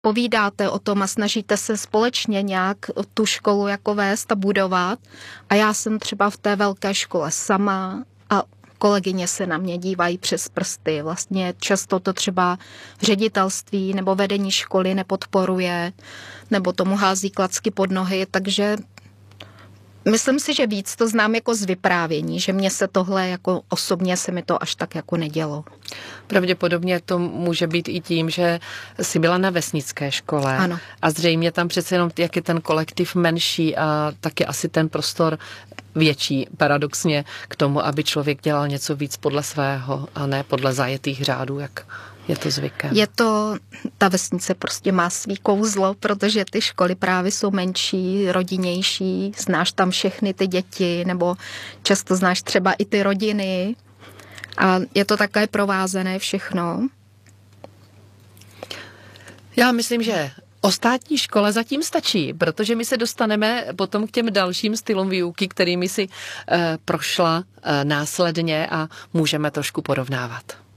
povídáte o tom a snažíte se společně nějak tu školu jako vést a budovat. A já jsem třeba v té velké škole sama a kolegyně se na mě dívají přes prsty. Vlastně často to třeba ředitelství nebo vedení školy nepodporuje, nebo tomu hází klacky pod nohy, takže myslím si, že víc to znám jako z vyprávění, že mně se tohle jako osobně se mi to až tak jako nedělo. Pravděpodobně to může být i tím, že jsi byla na vesnické škole. Ano. A zřejmě tam přece jenom, jak je ten kolektiv menší a taky asi ten prostor větší, paradoxně, k tomu, aby člověk dělal něco víc podle svého a ne podle zajetých řádů, jak je to zvykem. Ta vesnice prostě má svý kouzlo, protože ty školy právě jsou menší, rodinnější, znáš tam všechny ty děti, nebo často znáš třeba i ty rodiny a je to také provázené všechno. Já myslím, že o státní škole zatím stačí, protože my se dostaneme potom k těm dalším stylům výuky, kterými si prošla následně a můžeme trošku porovnávat.